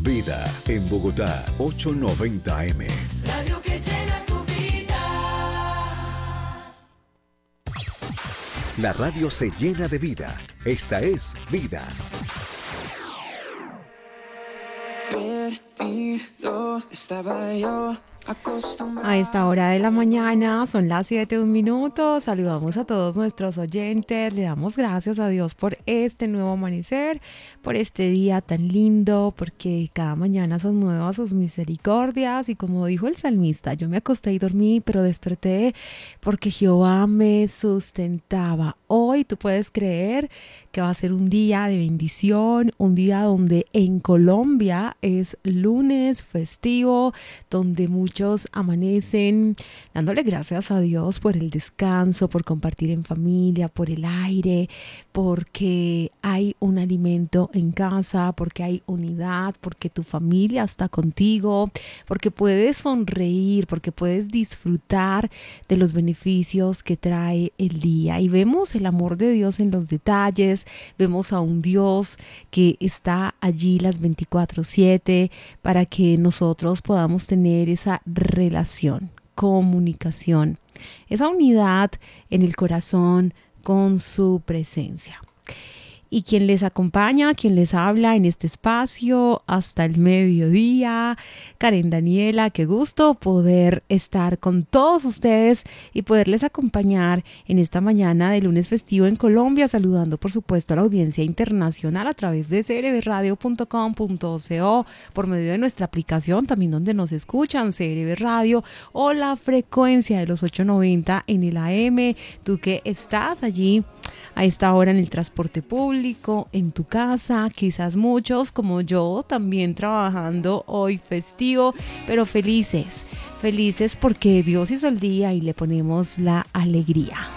Vida en Bogotá, 890 AM. Radio que llena tu vida. La radio se llena de vida. Esta es Vida. Perdido estaba yo. A esta hora de la mañana, son las 7:01. Saludamos a todos nuestros oyentes. Le damos gracias a Dios por este nuevo amanecer, por este día tan lindo, porque cada mañana son nuevas sus misericordias. Y como dijo el salmista, yo me acosté y dormí, pero desperté porque Jehová me sustentaba. Hoy tú puedes creer que va a ser un día de bendición, un día donde en Colombia es lunes festivo, donde muchos amanecen dándole gracias a Dios por el descanso, por compartir en familia, por el aire, porque hay un alimento en casa, porque hay unidad, porque tu familia está contigo, porque puedes sonreír, porque puedes disfrutar de los beneficios que trae el día. Y vemos el amor de Dios en los detalles, vemos a un Dios que está allí las 24/7 para que nosotros podamos tener esa relación, comunicación, esa unidad en el corazón con su presencia. Y quien les acompaña, quien les habla en este espacio hasta el mediodía, Karen Daniela, qué gusto poder estar con todos ustedes y poderles acompañar en esta mañana de lunes festivo en Colombia, saludando por supuesto a la audiencia internacional a través de crbradio.com.co, por medio de nuestra aplicación también donde nos escuchan, CRB Radio, o la frecuencia de los 890 en el AM, tú que estás allí a esta hora en el transporte público, en tu casa, quizás muchos como yo también trabajando hoy festivo, pero felices porque Dios hizo el día y le ponemos la alegría.